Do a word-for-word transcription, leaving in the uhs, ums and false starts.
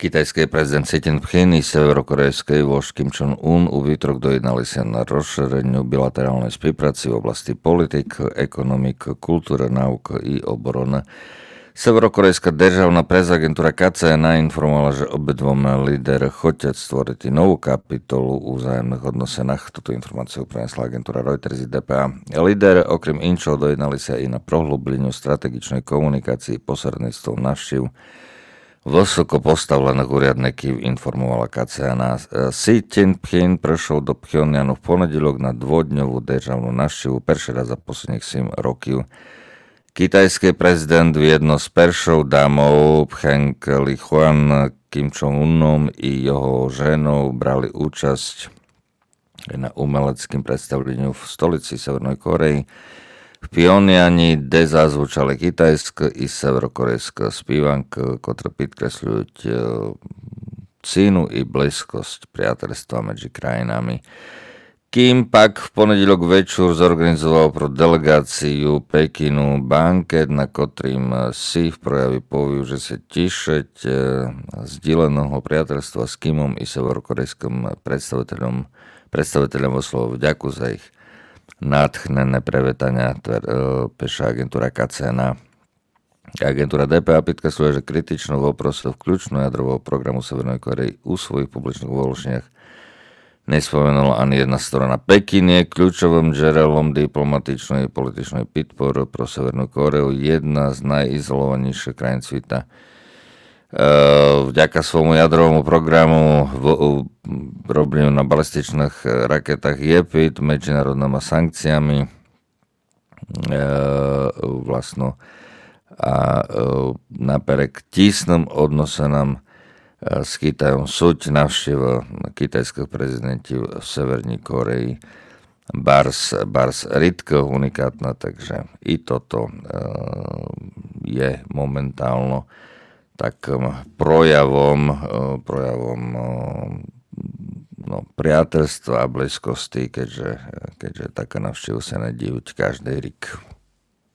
Китайский президент Си Цзиньпин и северокорейский вождь Ким Чен Ун у вівторок доєдналися на розширенню білатеральної співпраці в області політик, економік, культури, науки і оборони. Severokorejská državná presagentúra ká cé en á informovala, že obidvom líderi chcú stvoriť novú kapitolu o vzájomných odnosenách. Túto informáciu prenesla agentúra Reuters i dé pé á. Líderi okrem inčov dojednali sa i na prohlbleniu strategičnej komunikácii posredníctvom návštev vysoko postavených úradníkov, informovala ká cé en á. Xi Jinping prišiel do Pchjonjanu v ponedeľok na dvodňovú državnú návštevu, prvý raz za posledných sedem rokov. Kitajský prezident viedno s peršou dámou Pcheng Li-huan, Kim Jong-unom i jeho ženou brali účasť na umeleckým predstaveniu v stolici Severnej Koreji. V Pjongjani, kde zazvučali kitajské i severokorejské spívanky, ktoré podkresľujú cínu i blízkosť priateľstva medzi krajinami. Kim pak v ponedeľok večer zorganizoval pro delegáciu Pekinu banket, na ktorým si v projavi povil, že sa tišeť zdieľaného priateľstva s Kimom i severokorejským predstaviteľom, predstaviteľom oslovo vďaku za ich nadchnené prevetania, píše agentúra ká cé en á. Agentúra dé pé á podkresľuje, že kritičnú voprosť v kľúčnú jadrového programu Severnej Korei u svojich publičných uvoľšeniach nespomenula ani jedna strana. Pekin je kľúčovým žerelom diplomatičnej a političnej podpory pro Severnú Koreu, jedna z najizolovanejších krajín sveta. Vďaka svojmu jadrovému programu v robleniu na balističných raketách je pod medzinárodnými sankciami vlastno a napriek tísnym odnosenám s Kitajom súť navštíva kitajských prezidentov v Severnej Koreji bars, bars ridko unikátna, takže i toto je momentálno takým projavom, projavom no, priateľstva a blízkosti, keďže, keďže taká navštíva sa nedívajú každý rok.